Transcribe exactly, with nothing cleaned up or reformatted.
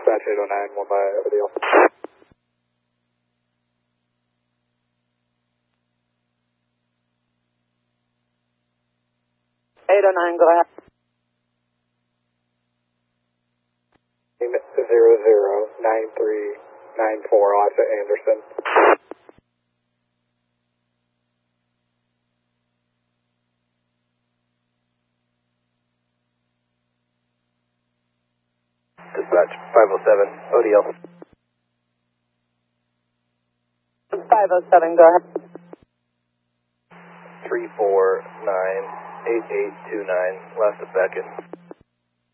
Dispatch eight oh nine, one by O D L. eight oh nine, go ahead. Zero zero nine three nine four, Alexa Anderson. Dispatch five oh seven, O D L. five oh seven, go ahead. three four nine eight eight two nine, last of Beckett.